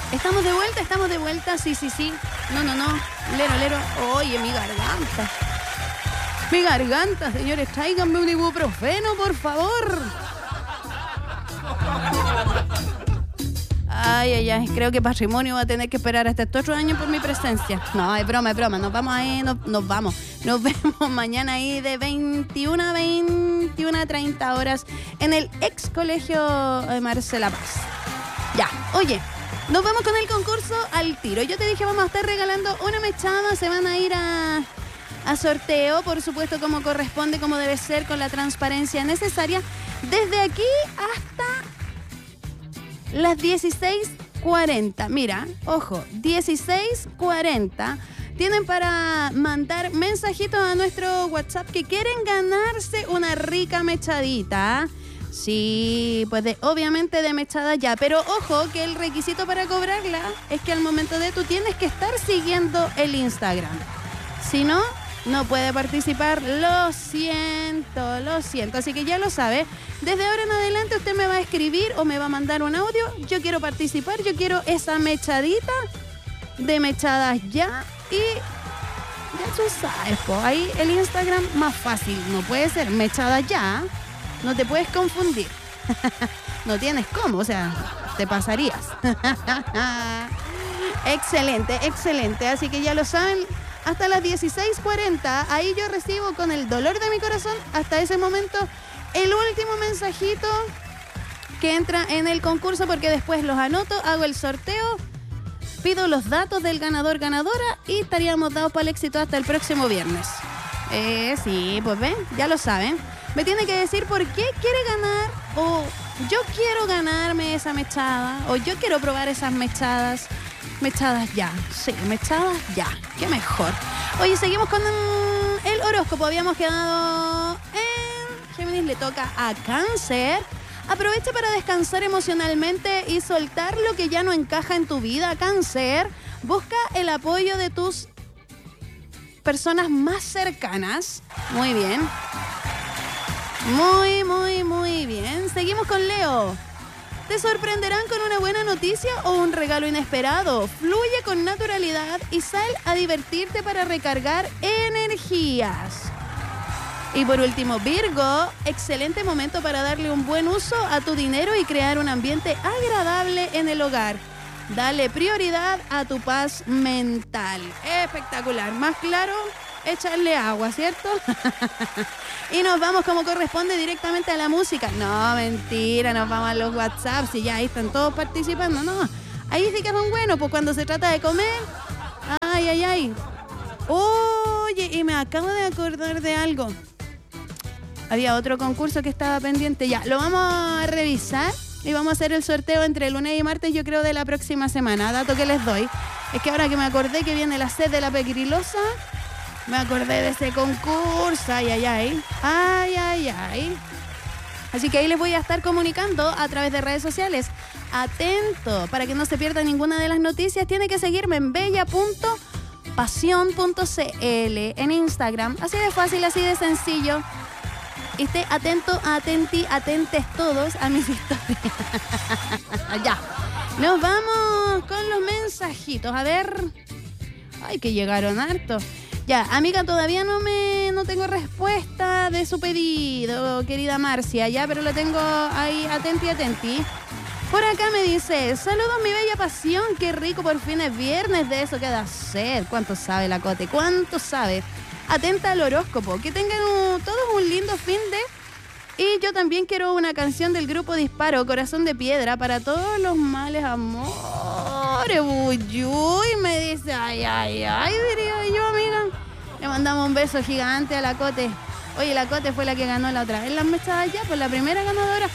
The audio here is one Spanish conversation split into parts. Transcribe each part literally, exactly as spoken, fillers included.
Estamos de vuelta, estamos de vuelta, sí, sí, sí. No, no, no. Lero, lero. Oye, mi garganta. Mi garganta, señores, tráiganme un ibuprofeno, por favor. Ay, ay, ay, creo que Patrimonio va a tener que esperar hasta estos otro año por mi presencia. No, es broma, es broma. Nos vamos ahí, nos, nos vamos. Nos vemos mañana ahí de veintiuna a veintiuna a treinta horas en el ex colegio de Marcela Paz. Ya, oye, nos vamos con el concurso al tiro. Yo te dije, vamos a estar regalando una mechada. Se van a ir a, a sorteo, por supuesto, como corresponde, como debe ser, con la transparencia necesaria. Desde aquí hasta las dieciséis cuarenta. Mira, ojo, dieciséis cuarenta. Tienen para mandar mensajitos a nuestro WhatsApp que quieren ganarse una rica mechadita. Sí, pues de, obviamente de mechada ya. Pero ojo, que el requisito para cobrarla es que al momento de tú tienes que estar siguiendo el Instagram. Si no, no puede participar. Lo siento, lo siento. Así que ya lo sabe. Desde ahora en adelante usted me va a escribir o me va a mandar un audio. Yo quiero participar, yo quiero esa mechadita de mechadas ya. Y ya tú sabes, pues ahí el Instagram más fácil. No puede ser mechada ya. No te puedes confundir. No tienes cómo, o sea, te pasarías. Excelente, excelente. Así que ya lo saben. Hasta las dieciséis cuarenta, ahí yo recibo con el dolor de mi corazón, hasta ese momento, el último mensajito que entra en el concurso, porque después los anoto, hago el sorteo, pido los datos del ganador, ganadora, y estaríamos dados para el éxito hasta el próximo viernes. Eh, sí, pues ven, ya lo saben. Me tiene que decir por qué quiere ganar, o yo quiero ganarme esa mechada, o yo quiero probar esas mechadas. Mechadas ya, sí, mechadas ya, qué mejor. Oye, seguimos con el horóscopo. Habíamos quedado en Géminis, le toca a Cáncer. Aprovecha para descansar emocionalmente y soltar lo que ya no encaja en tu vida, Cáncer. Busca el apoyo de tus personas más cercanas. Muy bien. Muy, muy, muy bien. Seguimos con Leo. Te sorprenderán con una buena noticia o un regalo inesperado. Fluye con naturalidad y sal a divertirte para recargar energías. Y por último, Virgo, excelente momento para darle un buen uso a tu dinero y crear un ambiente agradable en el hogar. Dale prioridad a tu paz mental. Espectacular. Más claro, echarle agua, ¿cierto? Y nos vamos como corresponde directamente a la música. No, mentira, nos vamos a los WhatsApps y ya ahí están todos participando. No, ahí sí que son buenos, pues cuando se trata de comer. Ay, ay, ay. Oye, y me acabo de acordar de algo. Había otro concurso que estaba pendiente. Ya, lo vamos a revisar y vamos a hacer el sorteo entre lunes y martes, yo creo, de la próxima semana. Dato que les doy. Es que ahora que me acordé que viene la sed de la pegrilosa, me acordé de ese concurso. Ay, ay, ay. Ay, ay, ay. Así que ahí les voy a estar comunicando a través de redes sociales. Atento, para que no se pierda ninguna de las noticias, tiene que seguirme en bella punto pasión punto c l en Instagram. Así de fácil, así de sencillo. Y esté atento, atenti, atentes todos a mis historias. Ya. Nos vamos con los mensajitos. A ver. Ay, que llegaron hartos. Ya, amiga, todavía no me no tengo respuesta de su pedido, querida Marcia, ya, pero lo tengo ahí, atenti, atenti. Por acá me dice, saludos mi bella pasión, qué rico, por fin es viernes, de eso queda sed. ¿Cuánto sabe la Cote? ¿Cuánto sabe? Atenta al horóscopo, que tengan un, todos un lindo fin de... Y yo también quiero una canción del grupo Disparo, Corazón de Piedra, para todos los males amores. Uy, uy, me dice, ay, ay, ay, diría yo, amiga. Le mandamos un beso gigante a la Cote. Oye, la Cote fue la que ganó la otra vez las mechadas ya, pues la primera ganadora.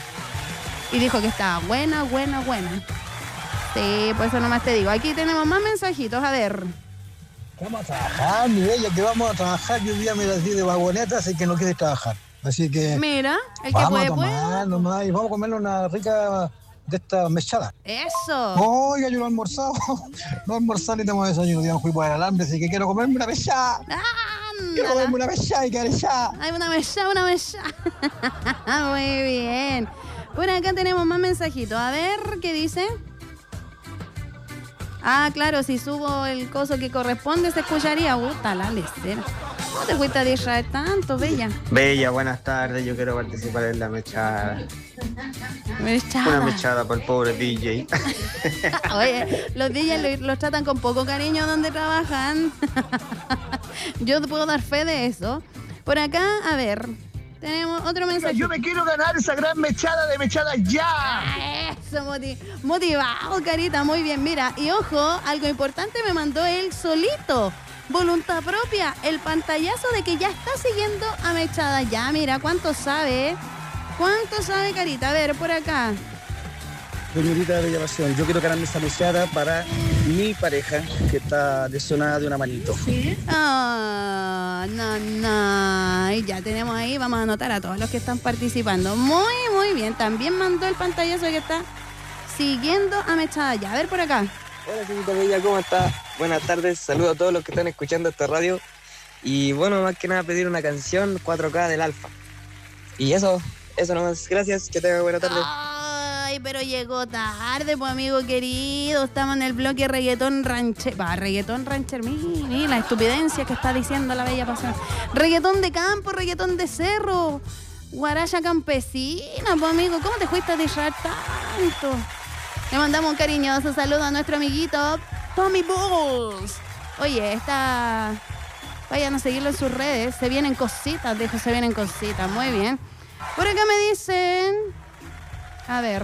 Y dijo que estaba buena, buena, buena. Sí, por eso nomás te digo. Aquí tenemos más mensajitos, a ver. Vamos a trabajar, mi bella, que vamos a trabajar. Yo hoy día me las di de vagoneta, así que no quieres trabajar. Así que... Mira, el que vamos puede, a tomar puede. nomás y vamos a comer una rica de esta mechada. Eso. Oiga, yo no he almorzado. No he almorzado ni tengo desayuno. Ya me fui por el alambre, así que quiero comerme una mechada. Ah, quiero comerme una mechada y quedar echada. Ay, una mechada, una mechada. Muy bien. Por acá tenemos más mensajitos. A ver, ¿qué dice? Ah, claro, si subo el coso que corresponde se escucharía. Puta la lecera. ¿Cómo te cuesta distraer tanto, Bella? Bella, buenas tardes. Yo quiero participar en la mechada. Mechada. Una mechada para el pobre D J. Oye, los D Js los tratan con poco cariño donde trabajan. Yo te puedo dar fe de eso. Por acá, a ver, tenemos otro mensaje. Yo me quiero ganar esa gran mechada de mechadas ya. Ah, eso, motiv- motivado, Carita, muy bien. Mira, y ojo, algo importante me mandó él solito. Voluntad propia, el pantallazo de que ya está siguiendo a Mechada. Ya, mira, ¿cuánto sabe? ¿Cuánto sabe, Carita? A ver, por acá. Señorita Bella Pasión, yo quiero ganarme esa mechada para mi pareja que está lesionada de una manito. Ah, no, no. Y ya tenemos ahí, vamos a anotar a todos los que están participando. Muy, muy bien. También mandó el pantallazo que está siguiendo a Mechada. Ya, a ver por acá. Hola, señorita Bella, ¿cómo está? Buenas tardes, saludos a todos los que están escuchando esta radio. Y bueno, más que nada pedir una canción cuatro K del Alfa. Y eso, eso nomás. Gracias, que tenga buena tarde. Ay, pero llegó tarde, pues, amigo querido. Estamos en el bloque reggaetón rancher. Va, reggaetón rancher. Mira, mira la estupidencia que está diciendo la Bella Pasión. Reggaetón de campo, reggaetón de cerro. Guaracha campesina, pues, amigo. ¿Cómo te fuiste a distraer tanto? Le mandamos un cariñoso saludo a nuestro amiguito Tommy Bulls. Oye, está... Vayan a seguirlo en sus redes. Se vienen cositas, dejo, se vienen cositas. Muy bien. Por acá me dicen... A ver.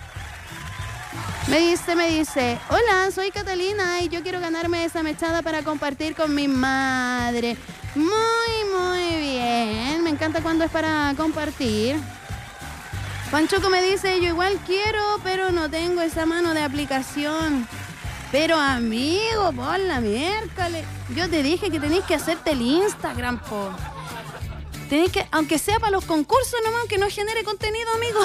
Me dice, me dice... Hola, soy Catalina y yo quiero ganarme esa mechada para compartir con mi madre. Muy, muy bien. Me encanta cuando es para compartir. Panchoco me dice, yo igual quiero, pero no tengo esa mano de aplicación. Pero amigo, por la miércoles, yo te dije que tenéis que hacerte el Instagram, po. Tenéis que, aunque sea para los concursos nomás, aunque no genere contenido, amigo.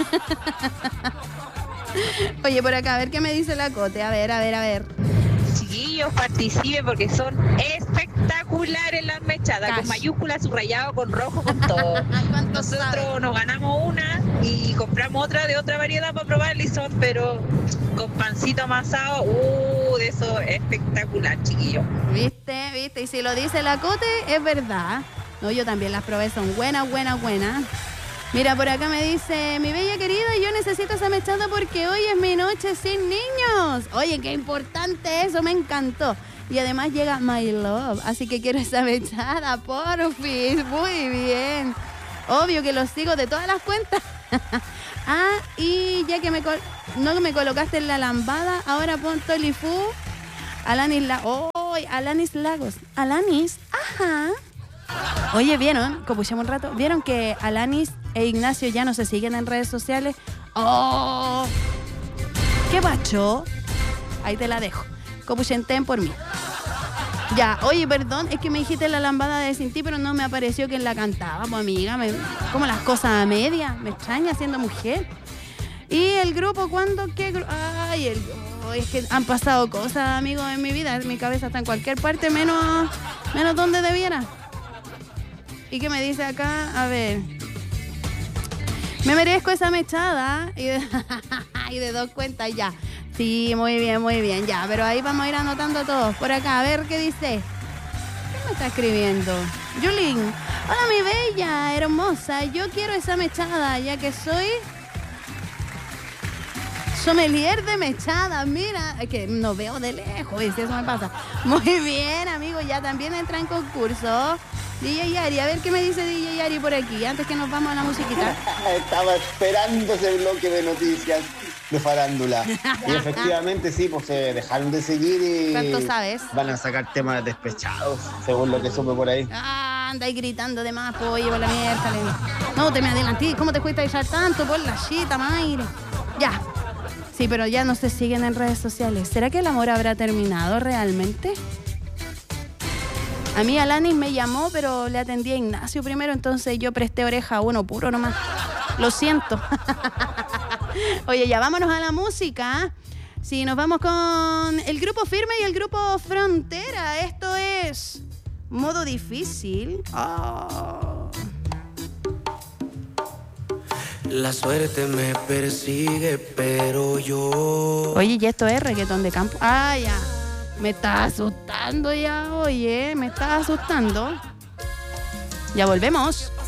Oye, por acá, a ver qué me dice la Cote. A ver, a ver, a ver. Chiquillos, participen porque son espectaculares las mechadas, Cash. con mayúsculas, subrayado, con rojo, con todo. Nosotros nos ganamos una y compramos otra de otra variedad para probar y son, pero con pancito amasado, uh, de eso espectacular, chiquillos. ¿Viste? ¿Viste? Y si lo dice la Cote, es verdad. No, yo también las probé, son buenas, buenas, buenas. Mira, por acá me dice, mi bella querida, yo necesito esa mechada porque hoy es mi noche sin niños. Oye, qué importante eso, me encantó. Y además llega My Love, así que quiero esa mechada, porfis. Muy bien. Obvio que los sigo de todas las cuentas. Ah, y ya que me col- no me colocaste en la lambada, ahora pon Tolifú, Alanis Lagos. Oh, Alanis Lagos. Alanis, ajá. Oye, ¿vieron? Copuchemos un rato. ¿Vieron que Alanis e Ignacio ya no se siguen en redes sociales? ¡Oh! ¿Qué pacho? Ahí te la dejo. Copuchenten por mí. Ya, oye, perdón, es que me dijiste la lambada de Sin Ti, pero no me apareció quien la cantaba, pues amiga. Me, como las cosas a media. Me extraña siendo mujer. ¿Y el grupo cuándo? ¿Qué grupo? Ay, el oh, es que han pasado cosas, amigos, en mi vida. Mi cabeza está en cualquier parte, menos, menos donde debiera. ¿Y qué me dice acá? A ver. Me merezco esa mechada. Y de, y de dos cuentas ya. Sí, muy bien, muy bien, ya. Pero ahí vamos a ir anotando todos. Por acá, a ver qué dice. ¿Qué me está escribiendo? Yulín. Hola, mi bella, hermosa. Yo quiero esa mechada, ya que soy sommelier de mechada. Mira, es que no veo de lejos, y si eso me pasa. Muy bien, amigo, ya también entra en concurso. D J Yari, a ver qué me dice D J Yari por aquí, antes que nos vamos a la musiquita. Estaba esperando ese bloque de noticias de farándula. Y efectivamente sí, pues se dejaron de seguir y ¿Cuánto sabes? van a sacar temas despechados, según lo que supe por ahí. Ah, anda ahí gritando de más, pollo, por la mierda. No, te me adelanté. ¿Cómo te fuiste a echar tanto? Por la chita, Mayre. Ya. Sí, pero ya no se siguen en redes sociales. ¿Será que el amor habrá terminado realmente? A mí Alanis me llamó, pero le atendí a Ignacio primero, entonces yo presté oreja a uno puro nomás. Lo siento. Oye, ya vámonos a la música. Sí, nos vamos con el grupo Firme y el grupo Frontera. Esto es Modo Difícil. Oh. La suerte me persigue, pero yo... Oye, ¿y esto es reggaetón de campo? Ah, ya. Me está asustando ya, oye. Me está asustando. Ya volvemos.